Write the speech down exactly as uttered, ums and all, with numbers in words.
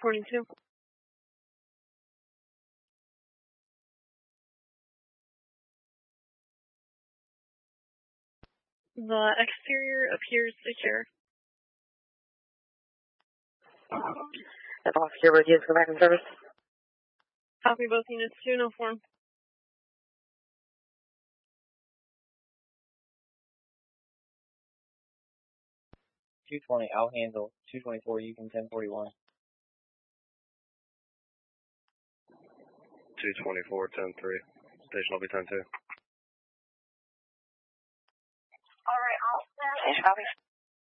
forty-two. The exterior appears secure. If all secure with you, go back in service. Copy both units, two, no form. two twenty, I'll handle. two twenty-four, you can ten forty-one. two twenty-four, ten three. Station will be ten two. All right, I'll... Station copy.